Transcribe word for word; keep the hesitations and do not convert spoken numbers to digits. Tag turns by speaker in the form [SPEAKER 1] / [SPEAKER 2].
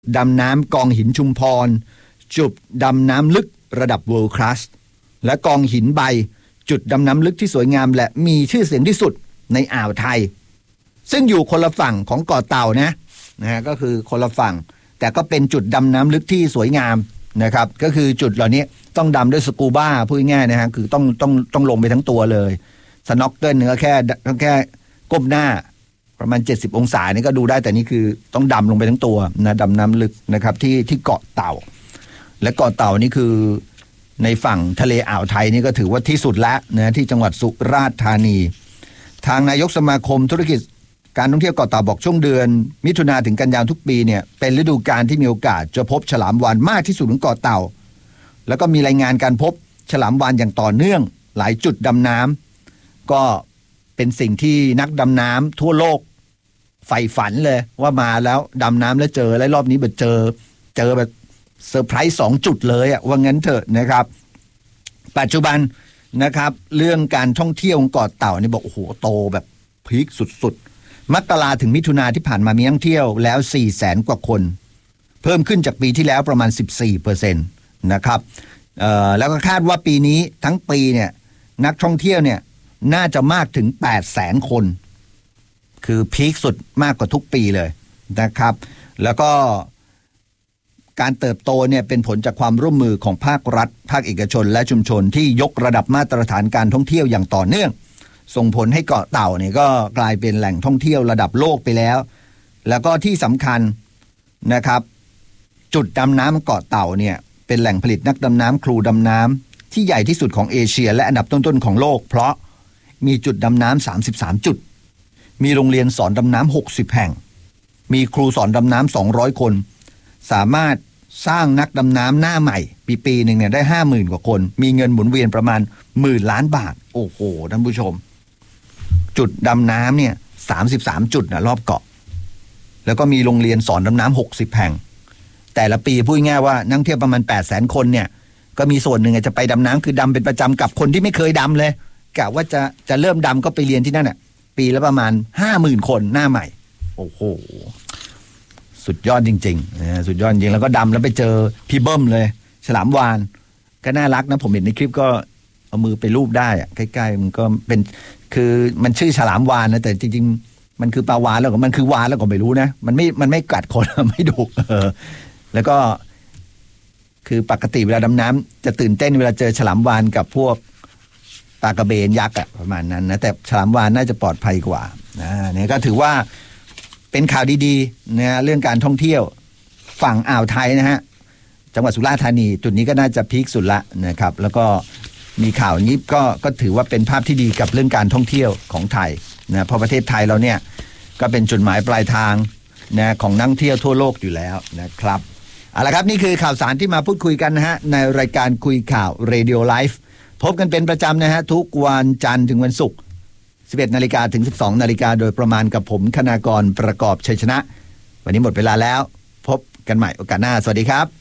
[SPEAKER 1] ดำน้ำกองหินชุมพรจุดดำน้ำลึกระดับ World Class และกองหินใบจุดดำน้ำลึกที่สวยงามและมีชื่อเสียงที่สุดในอ่าวไทยซึ่งอยู่คนละฝั่งของเกาะเต่านะนะฮะก็คือคนละฝั่งแต่ก็เป็นจุดดำน้ำลึกที่สวยงามนะครับก็คือจุดเหล่านี้ต้องดำด้วยสกูบ้าพูดง่ายๆนะฮะคือต้องต้องต้องลงไปทั้งตัวเลยสน็อกเกิลก็แค่แค่ก้มหน้าประมาณเจ็ดสิบองศานี่ก็ดูได้แต่นี่คือต้องดำลงไปทั้งตัวนะดำน้ำลึกนะครับที่ที่เกาะเต่าและเกาะเต่านี่คือในฝั่งทะเลอ่าวไทยนี่ก็ถือว่าที่สุดแล้วนะที่จังหวัดสุราษฎร์ธานีทางนายกสมาคมธุรกิจการท่องเที่ยวเกาะเต่าบอกช่วงเดือนมิถุนาถึงกันยายนทุกปีเนี่ยเป็นฤดูกาลที่มีโอกาสจะพบฉลามวาฬมากที่สุดของเกาะเต่าแล้วก็มีรายงานการพบฉลามวาฬอย่างต่อเนื่องหลายจุดดำน้ำก็เป็นสิ่งที่นักดำน้ำทั่วโลกใฝ่ฝันเลยว่ามาแล้วดำน้ำแล้วเจอและรอบนี้แบบเจอเจอแบบเซอร์ไพรส์สองจุดเลยอะว่างั้นเถอะนะครับปัจจุบันนะครับเรื่องการท่องเที่ยวของเกาะเต่านี่บอกโอ้โหโตแบบพีคสุดๆมกราถึงมิถุนาที่ผ่านมามีนักท่องเที่ยวแล้ว สี่แสน กว่าคนเพิ่มขึ้นจากปีที่แล้วประมาณ สิบสี่เปอร์เซ็นต์ นะครับเอ่อแล้วก็คาดว่าปีนี้ทั้งปีเนี่ยนักท่องเที่ยวเนี่ยน่าจะมากถึง แปดแสน คนคือพีคสุดมากกว่าทุกปีเลยนะครับแล้วก็การเติบโตเนี่ยเป็นผลจากความร่วมมือของภาครัฐภาคเอกชนและชุมชนที่ยกระดับมาตรฐานการท่องเที่ยวอย่างต่อเนื่องส่งผลให้เกาะเต่าเนี่ยก็กลายเป็นแหล่งท่องเที่ยวระดับโลกไปแล้วแล้วก็ที่สำคัญนะครับจุดดำน้ำเกาะเต่าเนี่ยเป็นแหล่งผลิตนักดำน้ำครูดำน้ำที่ใหญ่ที่สุดของเอเชียและอันดับต้นๆของโลกเพราะมีจุดดำน้ำสามสิบสามจุดมีโรงเรียนสอนดำน้ำหกสิบแห่งมีครูสอนดำน้ำสองร้อยคนสามารถสร้างนักดำน้ำหน้าใหม่ปีปีหนึ่งเนี่ยได้ ห้าหมื่น กว่าคนมีเงินหมุนเวียนประมาณหมื่นล้านบาทโอ้โหท่านผู้ชมจุดดำน้ำเนี่ยสามสิบสามจุดนะรอบเกาะแล้วก็มีโรงเรียนสอนดำน้ำหกสิบแห่งแต่ละปีพูดง่ายว่านักเที่ยวประมาณ แปดแสน คนเนี่ยก็มีส่วนหนึ่งจะไปดำน้ำคือดำเป็นประจำกับคนที่ไม่เคยดำเลยกะว่าจะจะเริ่มดำก็ไปเรียนที่นั่นน่ะปีละประมาณ ห้าหมื่น คนหน้าใหม่โอ้โหสุดยอดจริงๆนะสุดยอดจริงแล้วก็ดำแล้วไปเจอพี่เบิ้มเลยฉลามวาฬก็น่ารักนะผมเห็นในคลิปก็เอามือไปรูปได้อะใกล้ๆมันก็เป็นคือมันชื่อฉลามวาฬนะแต่จริงๆมันคือปลาวาฬแล้วก็มันคือวาฬแล้วก็ไม่รู้นะมันไม่มันไม่กัดคนไม่ดุเออแล้วก็คือปกติเวลาดำน้ำจะตื่นเต้นเวลาเจอฉลามวาฬกับพวกปลากระเบนยักษ์อะประมาณนั้นนะแต่ฉลามวาฬน่าจะปลอดภัยกว่านะเนี่ยก็ถือว่าเป็นข่าวดีๆนะเรื่องการท่องเที่ยวฝั่งอ่าวไทยนะฮะจังหวัดสุราษฎร์ธานีจุดนี้ก็น่าจะพีคสุดละนะครับแล้วก็มีข่าวนี้ก็ก็ถือว่าเป็นภาพที่ดีกับเรื่องการท่องเที่ยวของไทยนะเพราะประเทศไทยเราเนี่ยก็เป็นจุดหมายปลายทางนะของนักท่องเที่ยวทั่วโลกอยู่แล้วนะครับเอาละครับนี่คือข่าวสารที่มาพูดคุยกันนะฮะในรายการคุยข่าว Radio Life พบกันเป็นประจำนะฮะทุกวันจันทร์ถึงวันศุกร์สิบเอ็ดนาฬิกาถึงสิบสองนาฬิกาโดยประมาณกับผมคณากรประกอบชัยชนะวันนี้หมดเวลาแล้วพบกันใหม่โอกาสหน้าสวัสดีครับ